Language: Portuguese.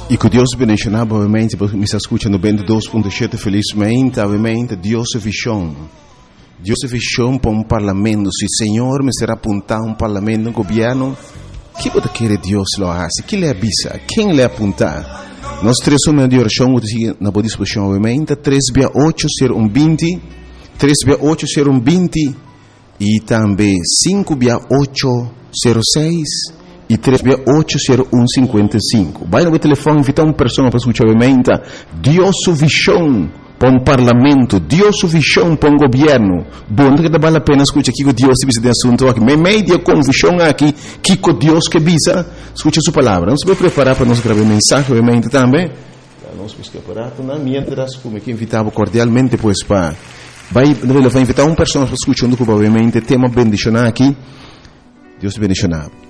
E que Deus bendiga, obviamente, porque me está escutando bem do 2.7, felizmente, obviamente, Deus é visão. Deus é visão para um parlamento. Se o Senhor me será apontar um parlamento, um governo, o que você quer Deus lo hace? Que lhe avisa? Quem lhe apontar? Nós três somos de oração, na boa disposição, obviamente, 3680120, 3680120 e também 56806 e 3680155. Vai no telefone, invitar uma pessoa para escutar, obviamente, Deus é visão para um parlamento, Deus é visão para um governo. Bom, que vale a pena escutar aqui que Deus se visa de assunto aqui. Media com visão aqui, que Deus que visa, escuta sua palavra. Vamos se preparar para nós gravar mensagem, obviamente, também. Nós vamos preparar, mientras, como que invitava cordialmente, pois, para... Vai invitar uma pessoa para escutar, obviamente, tema bendicionar aqui. Deus te bendicionar.